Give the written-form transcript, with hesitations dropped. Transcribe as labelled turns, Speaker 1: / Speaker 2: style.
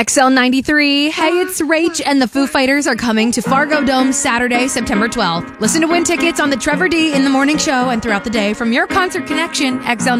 Speaker 1: XL93. Hey, it's Rach, and the Foo Fighters are coming to Fargo Dome Saturday, September 12th. Listen to win tickets on the Trevor D in the Morning Show and throughout the day from your Concert Connection, XL